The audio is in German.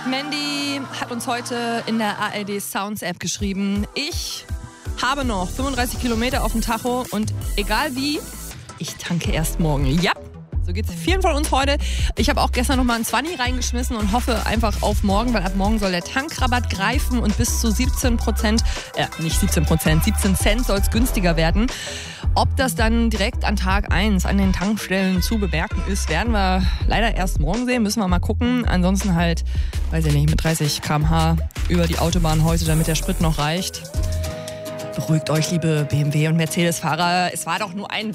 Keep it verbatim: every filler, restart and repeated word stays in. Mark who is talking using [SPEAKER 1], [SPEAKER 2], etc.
[SPEAKER 1] Mandy hat uns heute in der A R D Sounds App geschrieben, ich habe noch fünfunddreißig Kilometer auf dem Tacho und egal wie, ich tanke erst morgen. Ja, so geht's vielen von uns heute. Ich habe auch gestern nochmal einen zwanzig reingeschmissen und hoffe einfach auf morgen, weil ab morgen soll der Tankrabatt greifen und bis zu siebzehn Prozent, äh, nicht siebzehn Prozent, siebzehn Cent soll es günstiger werden. Ob das dann direkt an Tag eins an den Tankstellen zu bemerken ist, werden wir leider erst morgen sehen. Müssen wir mal gucken. Ansonsten halt, weiß ich nicht, mit dreißig Kilometer pro Stunde über die Autobahn heute, damit der Sprit noch reicht. Beruhigt euch, liebe B M W- und Mercedes-Fahrer. Es war doch nur ein